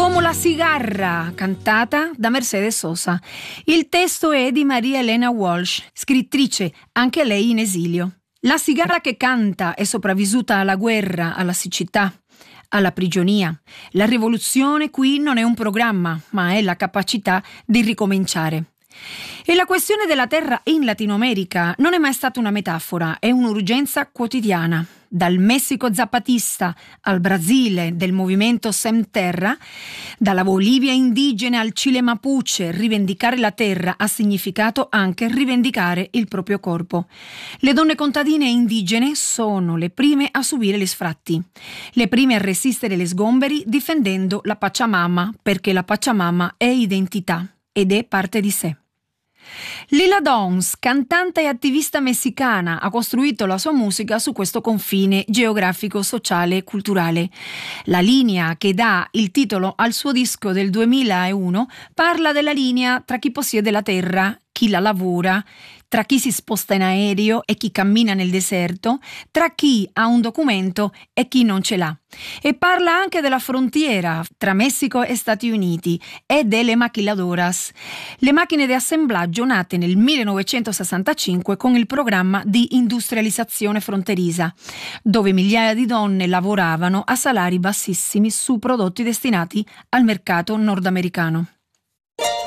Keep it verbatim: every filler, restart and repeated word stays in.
Como la cigarra, cantata da Mercedes Sosa. Il testo è di Maria Elena Walsh, scrittrice, anche lei in esilio. La cigarra che canta è sopravvissuta alla guerra, alla siccità, alla prigionia. La rivoluzione qui non è un programma, ma è la capacità di ricominciare. E la questione della terra in Latino America non è mai stata una metafora, è un'urgenza quotidiana. Dal Messico zapatista al Brasile del movimento Sem Terra, dalla Bolivia indigene al Cile Mapuche, rivendicare la terra ha significato anche rivendicare il proprio corpo. Le donne contadine e indigene sono le prime a subire gli sfratti, le prime a resistere agli sgomberi difendendo la Pachamama, perché la Pachamama è identità ed è parte di sé. Lila Downs, cantante e attivista messicana, ha costruito la sua musica su questo confine geografico, sociale e culturale. La linea che dà il titolo al suo disco del duemilauno parla della linea tra chi possiede la terra, chi la lavora, tra chi si sposta in aereo e chi cammina nel deserto, tra chi ha un documento e chi non ce l'ha. E parla anche della frontiera tra Messico e Stati Uniti e delle maquiladoras, le macchine di assemblaggio nate nel millenovecentosessantacinque con il programma di industrializzazione fronteriera, dove migliaia di donne lavoravano a salari bassissimi su prodotti destinati al mercato nordamericano.